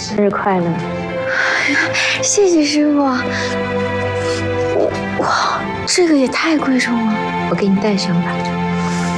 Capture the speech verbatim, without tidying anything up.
生日快乐！ 谢谢师傅。哇，这个也太贵重了， 我给你戴上吧。